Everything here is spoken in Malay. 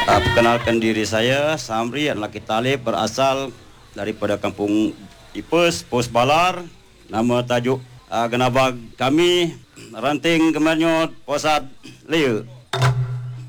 Perkenalkan diri saya, Samri Laki Talib, berasal daripada kampung Ipes, Pos Balar. Nama tajuk genabag kami, Ranting Kemenyot, Posat Lea.